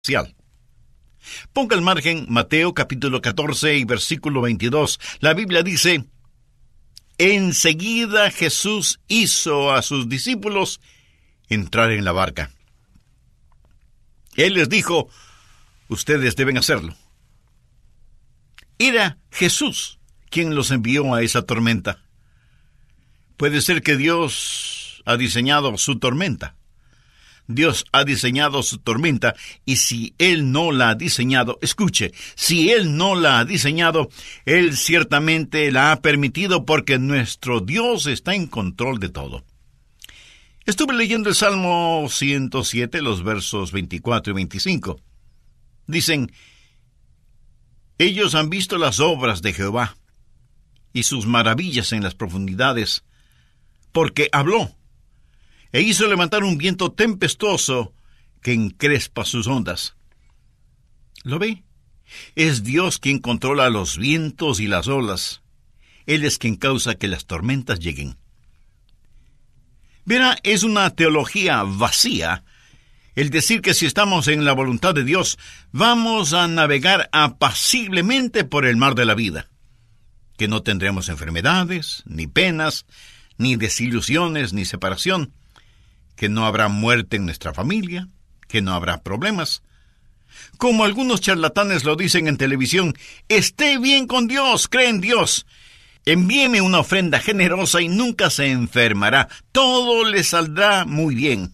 Ponga al margen Mateo capítulo 14 y versículo 22. La Biblia dice: enseguida Jesús hizo a sus discípulos entrar en la barca. Él les dijo: ustedes deben hacerlo. Era Jesús quien los envió a esa tormenta. Puede ser que Dios ha diseñado su tormenta. Dios ha diseñado su tormenta, y si Él no la ha diseñado, escuche, si Él no la ha diseñado, Él ciertamente la ha permitido, porque nuestro Dios está en control de todo. Estuve leyendo el Salmo 107, los versos 24 y 25. Dicen: ellos han visto las obras de Jehová y sus maravillas en las profundidades, porque habló e hizo levantar un viento tempestuoso que encrespa sus ondas. ¿Lo ve? Es Dios quien controla los vientos y las olas. Él es quien causa que las tormentas lleguen. Verá, es una teología vacía el decir que si estamos en la voluntad de Dios, vamos a navegar apaciblemente por el mar de la vida, que no tendremos enfermedades, ni penas, ni desilusiones, ni separación, que no habrá muerte en nuestra familia, que no habrá problemas. Como algunos charlatanes lo dicen en televisión: esté bien con Dios, cree en Dios, envíeme una ofrenda generosa y nunca se enfermará, todo le saldrá muy bien.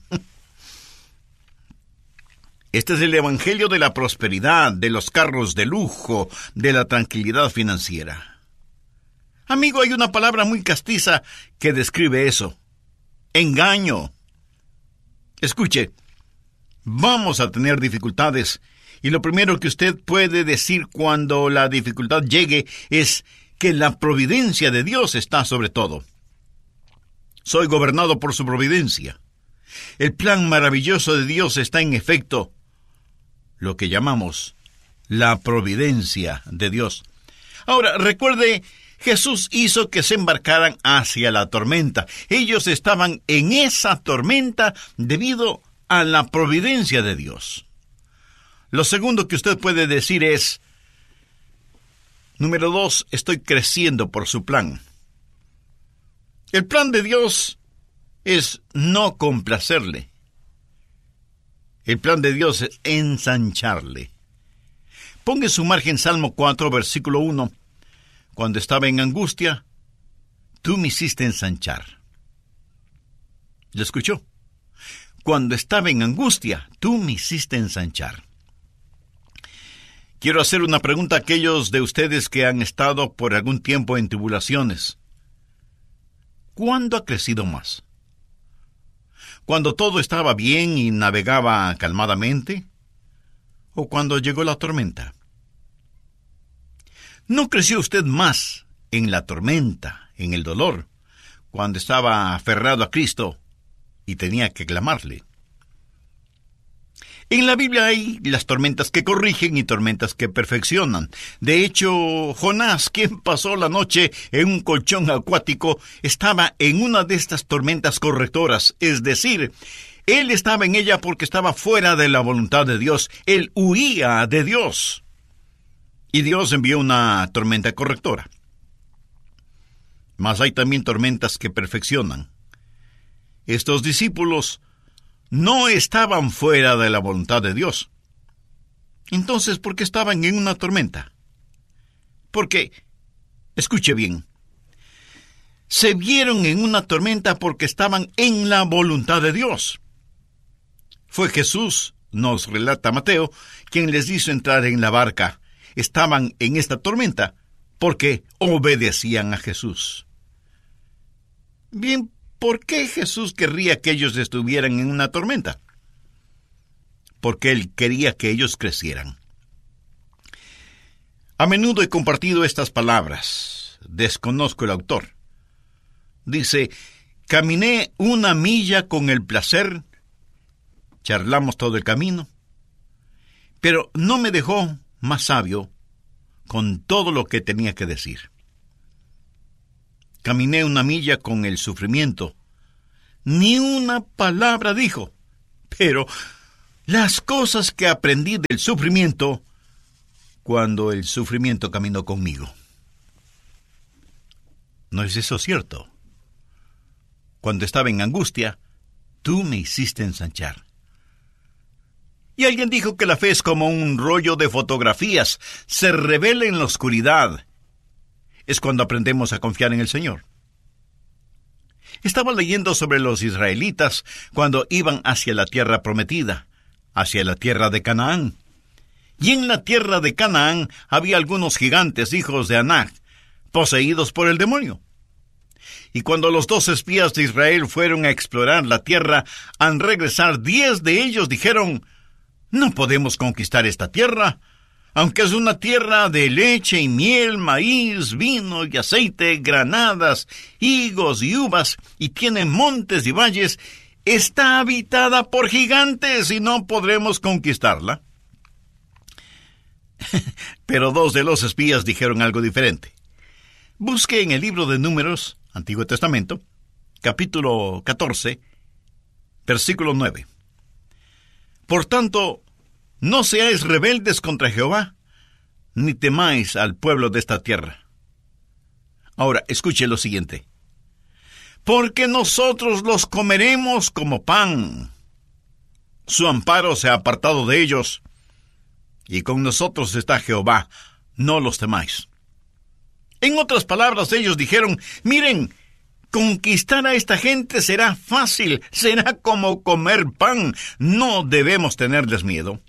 Este es el evangelio de la prosperidad, de los carros de lujo, de la tranquilidad financiera. Amigo, hay una palabra muy castiza que describe eso: engaño. Escuche, vamos a tener dificultades, y lo primero que usted puede decir cuando la dificultad llegue es que la providencia de Dios está sobre todo. Soy gobernado por su providencia. El plan maravilloso de Dios está en efecto, lo que llamamos la providencia de Dios. Ahora, recuerde, Jesús hizo que se embarcaran hacia la tormenta. Ellos estaban en esa tormenta debido a la providencia de Dios. Lo segundo que usted puede decir es: número 2, estoy creciendo por su plan. El plan de Dios es no complacerle. El plan de Dios es ensancharle. Ponga en su margen Salmo 4, versículo 1. Cuando estaba en angustia, tú me hiciste ensanchar. ¿Lo escuchó? Cuando estaba en angustia, tú me hiciste ensanchar. Quiero hacer una pregunta a aquellos de ustedes que han estado por algún tiempo en tribulaciones. ¿Cuándo ha crecido más? ¿Cuando todo estaba bien y navegaba calmadamente? ¿O cuando llegó la tormenta? ¿No creció usted más en la tormenta, en el dolor, cuando estaba aferrado a Cristo y tenía que clamarle? En la Biblia hay las tormentas que corrigen y tormentas que perfeccionan. De hecho, Jonás, quien pasó la noche en un colchón acuático, estaba en una de estas tormentas correctoras. Es decir, él estaba en ella porque estaba fuera de la voluntad de Dios. Él huía de Dios. Y Dios envió una tormenta correctora. Mas hay también tormentas que perfeccionan. Estos discípulos no estaban fuera de la voluntad de Dios. Entonces, ¿por qué estaban en una tormenta? Porque, escuche bien, se vieron en una tormenta porque estaban en la voluntad de Dios. Fue Jesús, nos relata Mateo, quien les hizo entrar en la barca. Estaban en esta tormenta porque obedecían a Jesús. Bien, ¿por qué Jesús querría que ellos estuvieran en una tormenta? Porque Él quería que ellos crecieran. A menudo he compartido estas palabras. Desconozco el autor. Dice: caminé 1 milla con el placer. Charlamos todo el camino. Pero no me dejó más sabio con todo lo que tenía que decir. Caminé 1 milla con el sufrimiento. Ni una palabra dijo, pero las cosas que aprendí del sufrimiento cuando el sufrimiento caminó conmigo. ¿No es eso cierto? Cuando estaba en angustia, tú me hiciste ensanchar. Y alguien dijo que la fe es como un rollo de fotografías, se revela en la oscuridad. Es cuando aprendemos a confiar en el Señor. Estaba leyendo sobre los israelitas cuando iban hacia la tierra prometida, hacia la tierra de Canaán. Y en la tierra de Canaán había algunos gigantes, hijos de Anac, poseídos por el demonio. Y cuando los 2 espías de Israel fueron a explorar la tierra, al regresar 10 de ellos dijeron: no podemos conquistar esta tierra, aunque es una tierra de leche y miel, maíz, vino y aceite, granadas, higos y uvas, y tiene montes y valles, está habitada por gigantes y no podremos conquistarla. Pero 2 de los espías dijeron algo diferente. Busque en el libro de Números, Antiguo Testamento, capítulo 14, versículo 9. Por tanto, no seáis rebeldes contra Jehová, ni temáis al pueblo de esta tierra. Ahora, escuche lo siguiente. Porque nosotros los comeremos como pan. Su amparo se ha apartado de ellos, y con nosotros está Jehová, no los temáis. En otras palabras, ellos dijeron: miren, conquistar a esta gente será fácil, será como comer pan, no debemos tenerles miedo.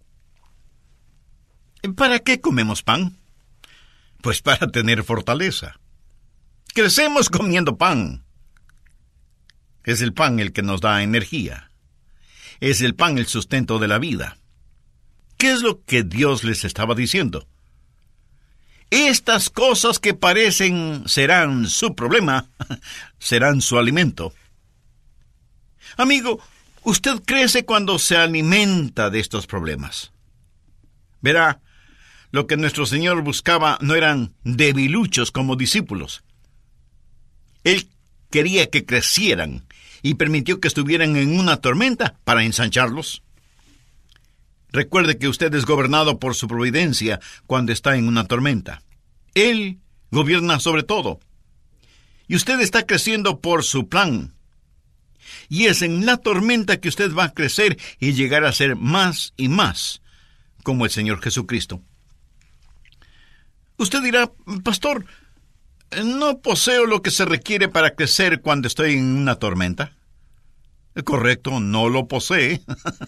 ¿Para qué comemos pan? Pues para tener fortaleza. Crecemos comiendo pan. Es el pan el que nos da energía. Es el pan el sustento de la vida. ¿Qué es lo que Dios les estaba diciendo? Estas cosas que parecen serán su problema, serán su alimento. Amigo, usted crece cuando se alimenta de estos problemas. Verá, lo que nuestro Señor buscaba no eran debiluchos como discípulos. Él quería que crecieran y permitió que estuvieran en una tormenta para ensancharlos. Recuerde que usted es gobernado por su providencia cuando está en una tormenta. Él gobierna sobre todo. Y usted está creciendo por su plan. Y es en la tormenta que usted va a crecer y llegar a ser más y más como el Señor Jesucristo. Usted dirá: pastor, ¿no poseo lo que se requiere para crecer cuando estoy en una tormenta? Correcto, no lo posee.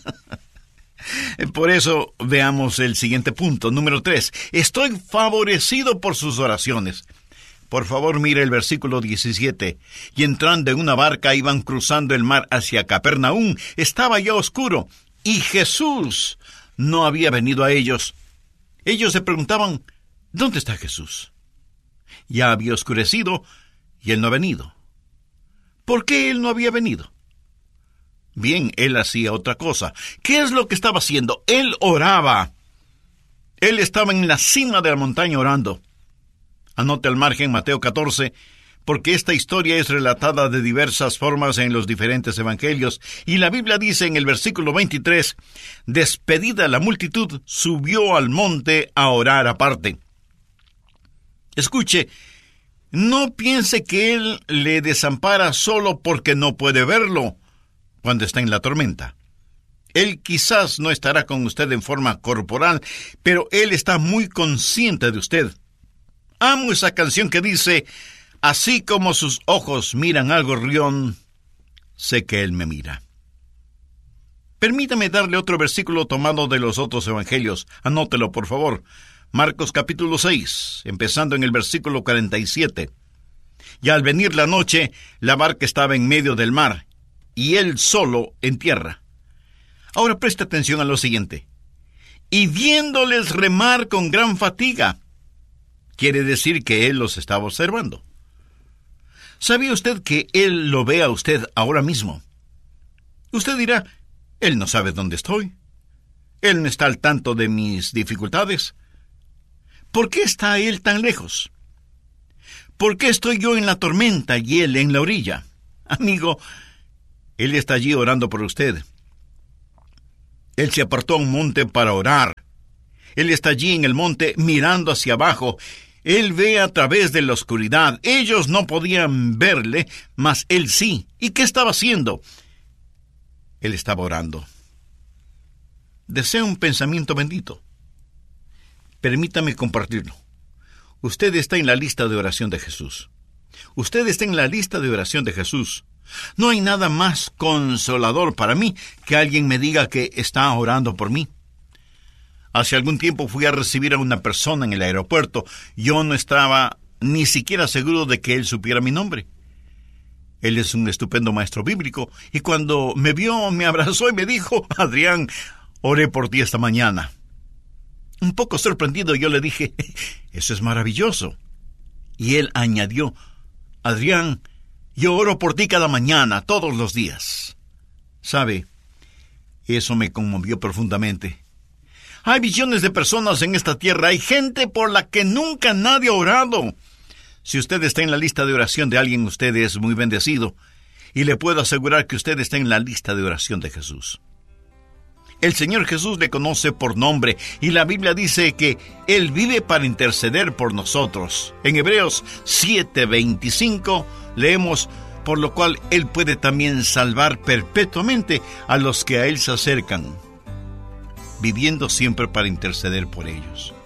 Por eso veamos el siguiente punto, número 3. Estoy favorecido por sus oraciones. Por favor, mire el versículo 17. Y entrando en una barca iban cruzando el mar hacia Capernaum. Estaba ya oscuro y Jesús no había venido a ellos. Ellos se preguntaban: ¿dónde está Jesús? Ya había oscurecido y él no ha venido. ¿Por qué él no había venido? Bien, él hacía otra cosa. ¿Qué es lo que estaba haciendo? Él oraba. Él estaba en la cima de la montaña orando. Anote al margen Mateo 14, porque esta historia es relatada de diversas formas en los diferentes evangelios, y la Biblia dice en el versículo 23, despedida la multitud, subió al monte a orar aparte. Escuche, no piense que él le desampara solo porque no puede verlo cuando está en la tormenta. Él quizás no estará con usted en forma corporal, pero él está muy consciente de usted. Amo esa canción que dice: así como sus ojos miran al gorrión, sé que él me mira. Permítame darle otro versículo tomado de los otros evangelios. Anótelo, por favor. Marcos capítulo 6, empezando en el versículo 47. Y al venir la noche, la barca estaba en medio del mar, y él solo en tierra. Ahora preste atención a lo siguiente. Y viéndoles remar con gran fatiga, quiere decir que él los estaba observando. ¿Sabía usted que él lo ve a usted ahora mismo? Usted dirá: él no sabe dónde estoy. Él no está al tanto de mis dificultades. ¿Por qué está él tan lejos? ¿Por qué estoy yo en la tormenta y él en la orilla? Amigo, él está allí orando por usted. Él se apartó a un monte para orar. Él está allí en el monte mirando hacia abajo. Él ve a través de la oscuridad. Ellos no podían verle, mas él sí. ¿Y qué estaba haciendo? Él estaba orando. Deseo un pensamiento bendito. Permítame compartirlo. Usted está en la lista de oración de Jesús. Usted está en la lista de oración de Jesús. No hay nada más consolador para mí que alguien me diga que está orando por mí. Hace algún tiempo fui a recibir a una persona en el aeropuerto. Yo no estaba ni siquiera seguro de que él supiera mi nombre. Él es un estupendo maestro bíblico, y cuando me vio, me abrazó y me dijo: Adrián, oré por ti esta mañana. Un poco sorprendido, yo le dije: eso es maravilloso. Y él añadió: Adrián, yo oro por ti cada mañana, todos los días. ¿Sabe? Eso me conmovió profundamente. Hay millones de personas en esta tierra, hay gente por la que nunca nadie ha orado. Si usted está en la lista de oración de alguien, usted es muy bendecido, y le puedo asegurar que usted está en la lista de oración de Jesús. El Señor Jesús le conoce por nombre, y la Biblia dice que Él vive para interceder por nosotros. En Hebreos 7:25 leemos: por lo cual Él puede también salvar perpetuamente a los que a Él se acercan, viviendo siempre para interceder por ellos.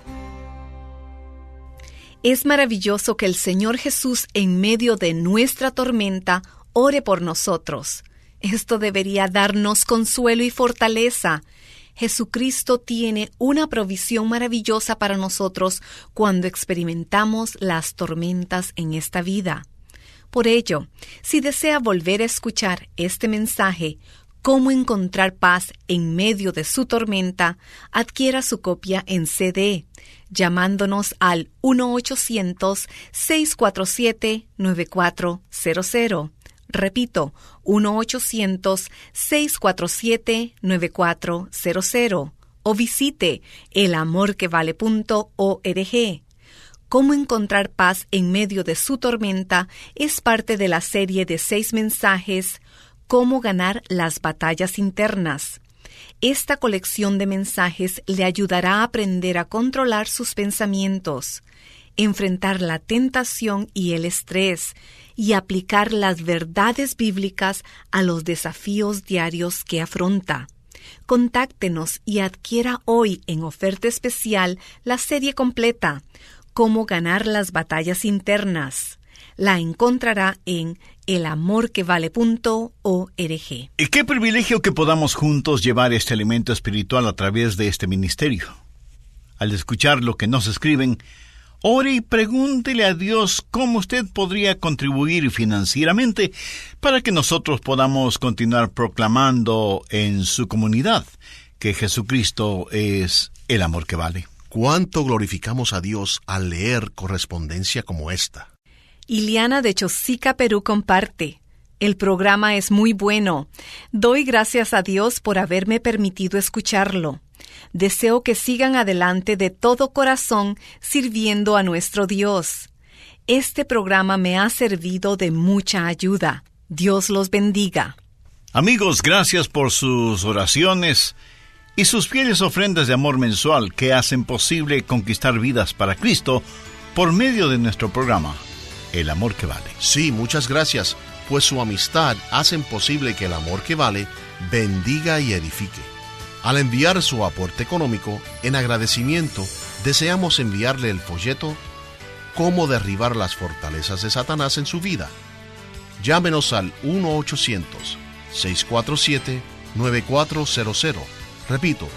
Es maravilloso que el Señor Jesús, en medio de nuestra tormenta, ore por nosotros. Esto debería darnos consuelo y fortaleza. Jesucristo tiene una provisión maravillosa para nosotros cuando experimentamos las tormentas en esta vida. Por ello, si desea volver a escuchar este mensaje, Cómo encontrar paz en medio de su tormenta, adquiera su copia en CD, llamándonos al 1-800-647-9400. Repito, 1-800-647-9400. O visite elamorquevale.org. Cómo encontrar paz en medio de su tormenta es parte de la serie de 6 mensajes Cómo ganar las batallas internas. Esta colección de mensajes le ayudará a aprender a controlar sus pensamientos, enfrentar la tentación y el estrés, y aplicar las verdades bíblicas a los desafíos diarios que afronta. Contáctenos y adquiera hoy en oferta especial la serie completa, Cómo ganar las batallas internas. La encontrará en elamorquevale.org. Y qué privilegio que podamos juntos llevar este alimento espiritual a través de este ministerio. Al escuchar lo que nos escriben, ore y pregúntele a Dios cómo usted podría contribuir financieramente para que nosotros podamos continuar proclamando en su comunidad que Jesucristo es el amor que vale. ¿Cuánto glorificamos a Dios al leer correspondencia como esta? Iliana de Chosica, Perú, comparte: el programa es muy bueno. Doy gracias a Dios por haberme permitido escucharlo. Deseo que sigan adelante de todo corazón sirviendo a nuestro Dios. Este programa me ha servido de mucha ayuda. Dios los bendiga. Amigos, gracias por sus oraciones y sus fieles ofrendas de amor mensual que hacen posible conquistar vidas para Cristo por medio de nuestro programa, El Amor que Vale. Sí, muchas gracias, pues su amistad hacen posible que el amor que vale bendiga y edifique. Al enviar su aporte económico, en agradecimiento, deseamos enviarle el folleto Cómo derribar las fortalezas de Satanás en su vida. Llámenos al 1-800-647-9400. Repito,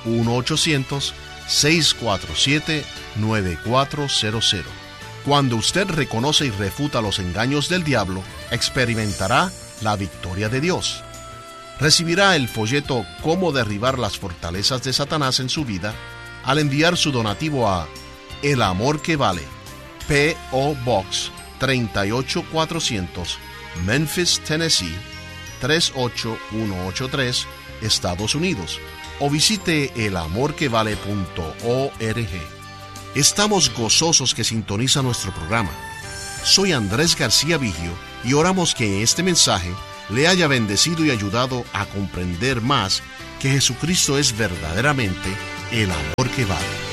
1-800-647-9400. Cuando usted reconoce y refuta los engaños del diablo, experimentará la victoria de Dios. Recibirá el folleto Cómo derribar las fortalezas de Satanás en su vida al enviar su donativo a El Amor que Vale, P.O. Box 38400, Memphis, Tennessee 38183, Estados Unidos, o visite elamorquevale.org. Estamos gozosos que sintoniza nuestro programa. Soy Andrés García Vigio y oramos que este mensaje le haya bendecido y ayudado a comprender más que Jesucristo es verdaderamente el amor que vale.